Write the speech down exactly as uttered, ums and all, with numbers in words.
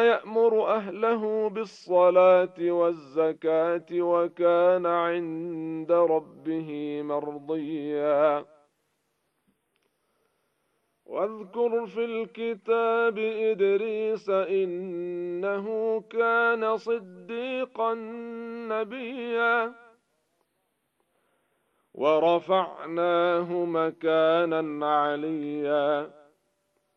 يأمر أهله بالصلاة والزكاة وكان عند ربه مرضيا. واذكر في الكتاب إدريس إنه كان صديقا نبيا ورفعناه مكانا عليا.